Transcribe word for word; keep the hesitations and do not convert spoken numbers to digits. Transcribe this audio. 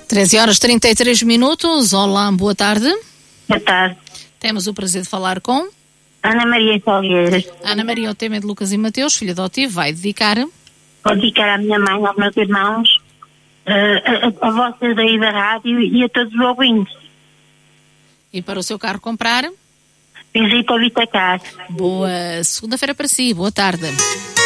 treze horas e trinta e três minutos. Olá, boa tarde. Boa tarde. Temos o prazer de falar com Ana Maria Salgueiras. Ana Maria, o tema é de Lucas e Mateus, filho adotivo, vai dedicar. Vou dedicar à minha mãe, aos meus irmãos, uh, a, a vocês aí da rádio e a todos os ouvintes. E para o seu carro comprar? Visita ao Vitacar. Boa segunda-feira para si, boa tarde.